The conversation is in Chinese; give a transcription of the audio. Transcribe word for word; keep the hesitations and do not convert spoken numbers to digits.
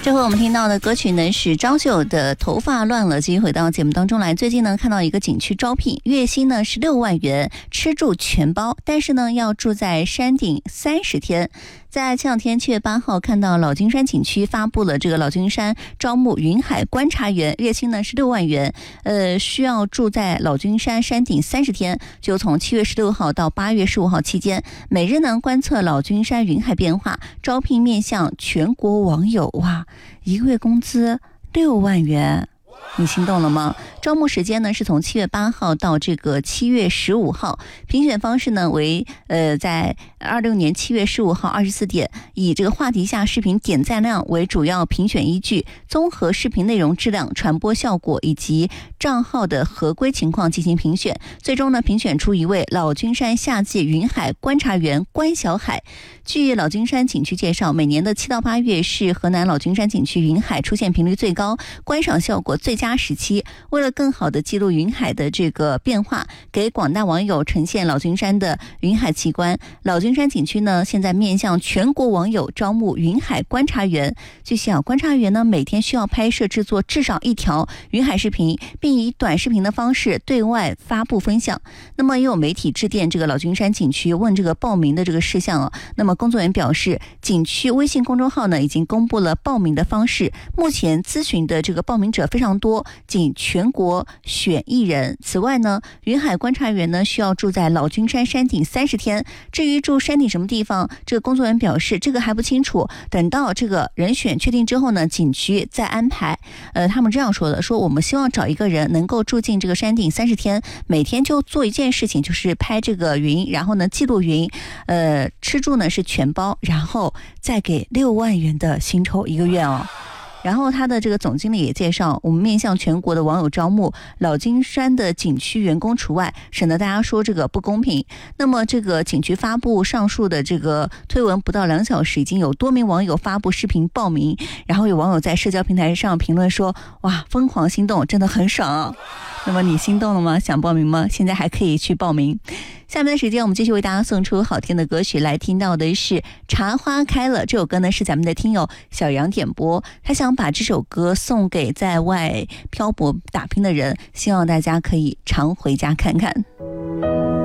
这回我们听到的歌曲呢是张学友的《头发乱了》。继续回到节目当中来，最近呢看到一个景区招聘，月薪呢是六万元，吃住全包，但是呢要住在山顶三十天。在前两天七月八号看到老君山景区发布了这个老君山招募云海观察员，月薪呢是六万元，呃，需要住在老君山山顶三十天，就从七月十六号到八月十五号期间，每日呢观测老君山云海变化，招聘面向全国网友。哇，一个月工资六万元，你心动了吗？招募时间呢是从七月八号到这个七月十五号，评选方式呢为呃在二六年七月十五号二十四点，以这个话题下视频点赞量为主要评选依据，综合视频内容质量、传播效果以及账号的合规情况进行评选，最终呢评选出一位老君山夏季云海观察员关小海。据老君山景区介绍，每年的七到八月是河南老君山景区云海出现频率最高、观赏效果最佳时期。为了更好的记录云海的这个变化，给广大网友呈现老君山的云海奇观，老君山景区呢现在面向全国网友招募云海观察员。据悉啊，观察员呢每天需要拍摄制作至少一条云海视频，并以短视频的方式对外发布分享。那么也有媒体致电这个老君山景区问这个报名的这个事项啊，那么工作人员表示，景区微信公众号呢已经公布了报名的方式，目前咨询的这个报名者非常多，仅全国选一人。此外呢，云海观察员呢需要住在老君山山顶三十天。至于住山顶什么地方，这个工作人员表示这个还不清楚，等到这个人选确定之后呢，景区再安排。呃，他们这样说的，说我们希望找一个人能够住进这个山顶三十天，每天就做一件事情，就是拍这个云，然后呢记录云，呃，吃住呢是全包，然后再给六万元的薪酬一个月哦。然后他的这个总经理也介绍，我们面向全国的网友招募，老君山的景区员工除外，省得大家说这个不公平。那么这个景区发布上述的这个推文不到两小时，已经有多名网友发布视频报名，然后有网友在社交平台上评论说，哇，疯狂心动，真的很爽啊。那么你心动了吗？想报名吗？现在还可以去报名。下面的时间我们继续为大家送出好听的歌曲，来听到的是茶花开了，这首歌呢是咱们的听友小杨点播，他想把这首歌送给在外漂泊打拼的人，希望大家可以常回家看看。